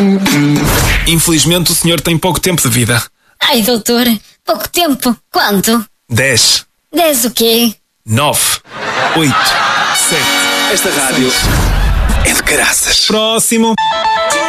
Infelizmente o senhor tem pouco tempo de vida. Ai, doutor, pouco tempo. Quanto? 10. 10 o quê? 9. 8. 7. Esta rádio é de caraças. Próximo.